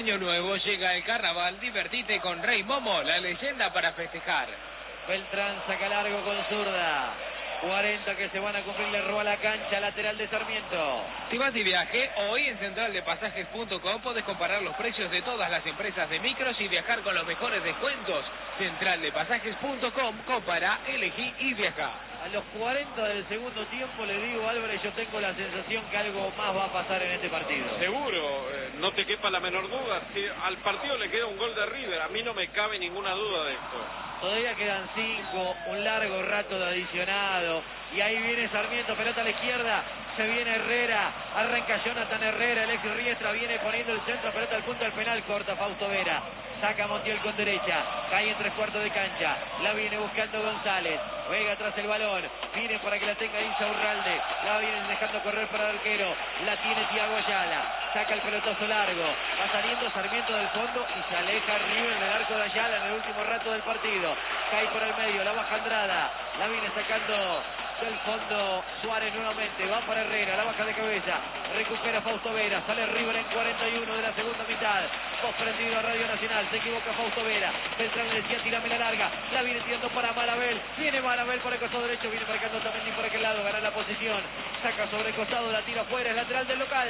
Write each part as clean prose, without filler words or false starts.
Año nuevo, llega el carnaval, divertite con Rey Momo, la leyenda para festejar. Beltrán saca largo con zurda. 40 que se van a cumplir, le roba la cancha, lateral de Sarmiento. Si vas de viaje, hoy en centraldepasajes.com podés comparar los precios de todas las empresas de micros y viajar con los mejores descuentos. Centraldepasajes.com, compara, elegí y viaja. A los 40 del segundo tiempo le digo, Álvarez, yo tengo la sensación que algo más va a pasar en este partido. Seguro, no te quepa la menor duda. Si al partido le queda un gol de River, a mí no me cabe ninguna duda de esto. Todavía quedan 5, un largo rato de adicionado. Y ahí viene Sarmiento, pelota a la izquierda. Se viene Herrera, arranca Jonathan Herrera, el ex Riestra viene poniendo el centro, pelota al punto del penal, corta Fausto Vera. Saca Montiel con derecha, cae en 3/4 de cancha, la viene buscando González, Vega tras el balón, viene para que la tenga Insa Urralde, la viene dejando correr para el arquero, la tiene Thiago Ayala, saca el pelotazo largo, va saliendo Sarmiento del fondo y se aleja River del arco de Ayala en el último rato del partido, cae por el medio, la baja Andrada, la viene sacando del fondo Suárez nuevamente, va para Herrera, la baja de cabeza, recupera Fausto Vera, sale River en 41 de la segunda mitad, post prendido a Radio Nacional, se equivoca Fausto Vera, Beltrán le decía tirame la larga, la viene tirando para Marabel, viene Marabel por el costado derecho, viene marcando también por aquel lado, gana la posición, saca sobre el costado, la tira afuera, es lateral del local.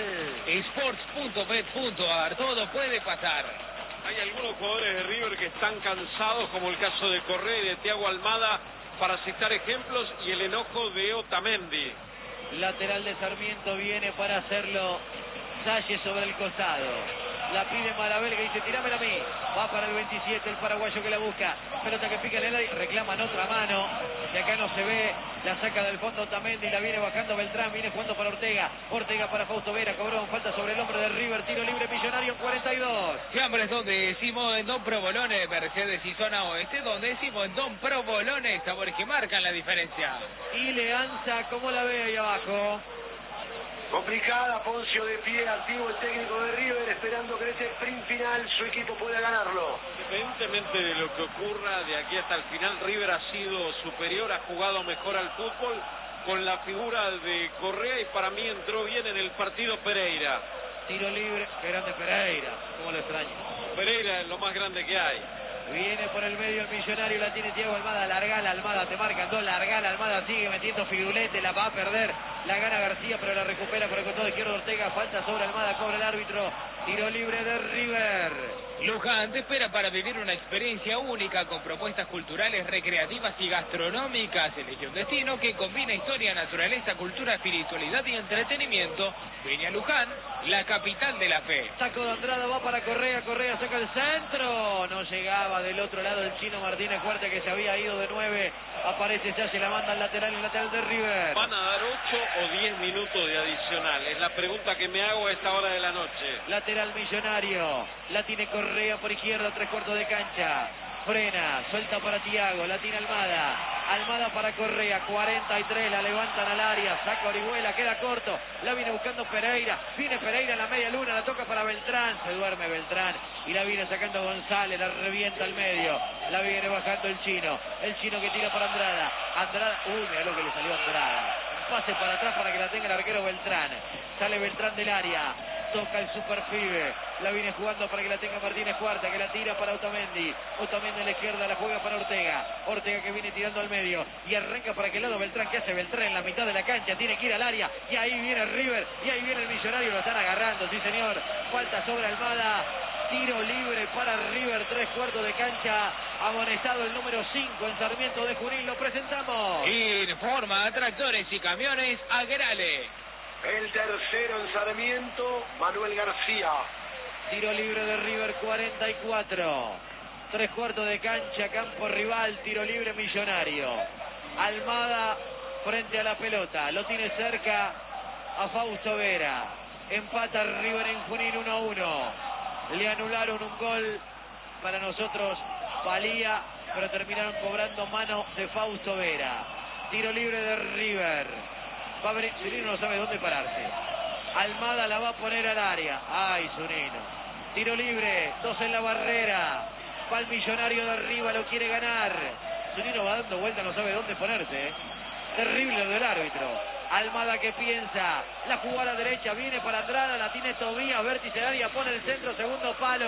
Sports.bet.ar, todo puede pasar. Hay algunos jugadores de River que están cansados, como el caso de Correa y de Thiago Almada, para citar ejemplos, y el enojo de Otamendi. Lateral de Sarmiento viene para hacerlo Salle sobre el costado. La pide Marabel que dice tirámela a mí. Va para el 27 el paraguayo que la busca. Pelota que pica en el aire, reclaman otra mano. De acá no se ve. La saca del fondo Otamendi, la viene bajando Beltrán, viene jugando para Ortega. Ortega para Fausto Vera, cobró falta sobre el hombre de River. Tiro libre Millonario en 42. Siempre es donde decimos en Don Provolone, Mercedes y Zona Oeste, donde decimos en Don Provolone, sabores que marcan la diferencia. Y Leanza, ¿cómo la ve ahí abajo? Complicada, Poncio de pie, activo el técnico de River, esperando que en este sprint final su equipo pueda ganarlo. Independientemente de lo que ocurra de aquí hasta el final, River ha sido superior, ha jugado mejor al fútbol con la figura de Correa y para mí entró bien en el partido Pereira. Tiro libre, qué grande Pereira, cómo lo extraño. Pereira es lo más grande que hay. Viene por el medio el Millonario, la tiene Thiago Almada, larga la Almada, te marcan dos, larga la Almada, sigue metiendo Firulete, la va a perder, la gana García, pero la recupera por el costado izquierdo Ortega, falta sobre Almada, cobra el árbitro, tiro libre de River. Luján te espera para vivir una experiencia única con propuestas culturales, recreativas y gastronómicas. Elige un destino que combina historia, naturaleza, cultura, espiritualidad y entretenimiento. Ven a Luján, la capital de la fe. Saco de Andrada, va para Correa, Correa saca el centro, no llegaba del otro lado el chino Martínez Fuerte que se había ido de 9, aparece ya, se la manda al lateral, el lateral de River. ¿Van a dar 8 o 10 minutos de adicional? Es la pregunta que me hago a esta hora de la noche. Lateral Millonario, la tiene Correa por izquierda, 3/4 de cancha. Frena, suelta para Thiago, la tiene Almada. Almada para Correa, 43, la levantan al área, saca Orihuela, queda corto. La viene buscando Pereira, viene Pereira en la media luna, la toca para Beltrán, se duerme Beltrán. Y la viene sacando González, la revienta al medio. La viene bajando el chino que tira para Andrada. Andrada, mira lo que le salió a Andrada. Un pase para atrás para que la tenga el arquero Beltrán. Sale Beltrán del área. Toca el superpibe, la viene jugando para que la tenga Martínez Cuarta, que la tira para Otamendi. Otamendi a la izquierda, la juega para Ortega. Ortega que viene tirando al medio y arranca para aquel lado Beltrán. ¿Qué hace Beltrán en la mitad de la cancha? Tiene que ir al área y ahí viene River y ahí viene el Millonario. Lo están agarrando, sí señor. Falta sobre Almada. Tiro libre para River, 3/4 de cancha. Amonestado el número 5 en Sarmiento de Junín. Lo presentamos. Informa a tractores y camiones Agrale. El tercero en Sarmiento, Manuel García. Tiro libre de River, 44. 3/4 de cancha, campo rival, tiro libre Millonario. Almada frente a la pelota, lo tiene cerca a Fausto Vera. Empata River en Junín 1-1. Le anularon un gol, para nosotros valía, pero terminaron cobrando mano de Fausto Vera. Tiro libre de River. Va a ver, Zunino no sabe dónde pararse. Almada la va a poner al área. Ay, Zunino. Tiro libre, 2 en la barrera. Va el Millonario de arriba, lo quiere ganar. Zunino va dando vuelta, no sabe dónde ponerse. Terrible lo del árbitro. Almada que piensa. La jugada derecha viene para Andrada, la tiene Tobías, vértice de área, pone el centro, segundo palo.